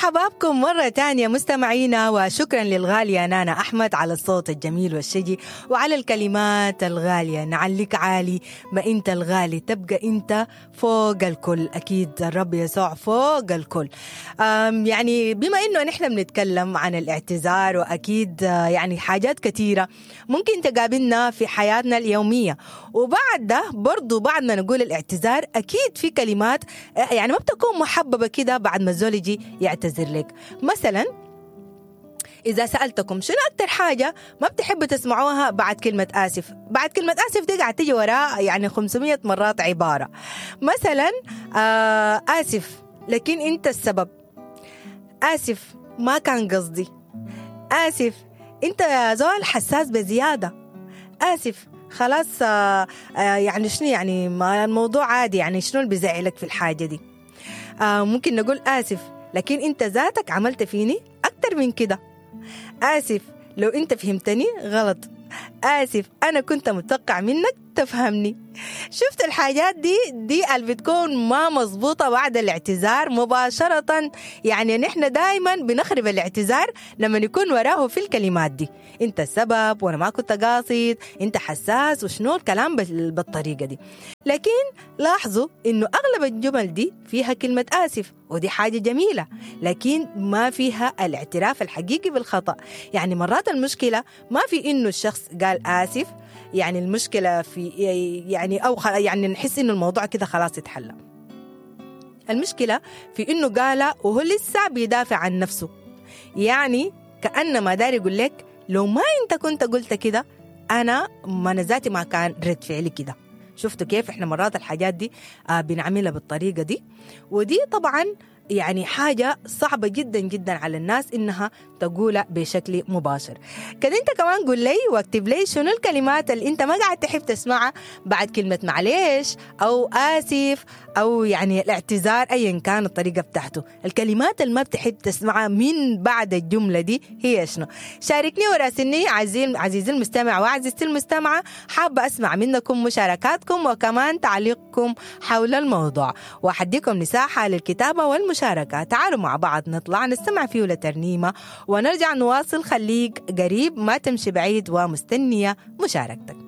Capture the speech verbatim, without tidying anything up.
مرحبا بكم مرة تانية مستمعينا، وشكرا للغالية نانا أحمد على الصوت الجميل والشجي وعلى الكلمات الغالية. نعليك عالي، ما أنت الغالي، تبقى أنت فوق الكل. أكيد الرب يسوع فوق الكل. يعني بما أنه نحن بنتكلم عن الاعتذار، وأكيد يعني حاجات كثيرة ممكن تقابلنا في حياتنا اليومية، وبعد ده برضو بعد ما نقول الاعتذار أكيد في كلمات يعني ما بتكون محببة كده بعد ما الزول يجي يعتذر لك. مثلا إذا سألتكم شنو أكتر حاجة ما بتحبوا تسمعوها بعد كلمة آسف، بعد كلمة آسف دي قاعد تيجي وراء يعني خمسمية مرات عبارة. مثلا آه آسف لكن أنت السبب، آسف ما كان قصدي، آسف أنت يا زول حساس بزيادة، آسف خلاص آه آه يعني شنو يعني ما الموضوع عادي، يعني شنو اللي بيزعلك في الحاجة دي. آه ممكن نقول آسف لكن أنت ذاتك عملت فيني أكتر من كده، آسف لو أنت فهمتني غلط، آسف أنا كنت متوقع منك تفهمني. شفت الحاجات دي دي اللي بتكون ما مظبوطة بعد الاعتذار مباشرة. يعني نحن دايما بنخرب الاعتذار لما يكون وراه في الكلمات دي، انت السبب وانا ما كنت قاصد، انت حساس وشنو الكلام بالطريقة دي. لكن لاحظوا انه اغلب الجمل دي فيها كلمة آسف، ودي حاجة جميلة، لكن ما فيها الاعتراف الحقيقي بالخطأ. يعني مرات المشكلة ما في انه الشخص قال آسف، يعني المشكلة في يعني أو يعني نحس إنه الموضوع كده خلاص يتحل. المشكلة في إنه قال وهو لسه بيدافع عن نفسه، يعني كأنما داري يقول لك لو ما أنت كنت قلت كده أنا ما نزاتي ما كان رد فعلي كده. شفتوا كيف إحنا مرات الحاجات دي آه بنعملها بالطريقة دي، ودي طبعاً يعني حاجة صعبة جدا جدا على الناس إنها تقولها بشكل مباشر. كده أنت كمان قول لي واكتب لي شنو الكلمات اللي أنت ما قاعد تحب تسمعها بعد كلمة معليش أو آسف أو يعني الاعتذار أيا كان الطريقة بتاعته. الكلمات اللي ما بتحب تسمعها من بعد الجملة دي هي شنو؟ شاركني وراسلني عزيزي عزيزي المستمع وعزيزتي المستمعة، حابة أسمع منكم مشاركاتكم وكمان تعليقكم حول الموضوع، وأحديكم مساحة للكتابة والمشاركة. تعالوا مع بعض نطلع نستمع فيه لترنيمة ونرجع نواصل. خليك قريب ما تمشي بعيد ومستنية مشاركتك.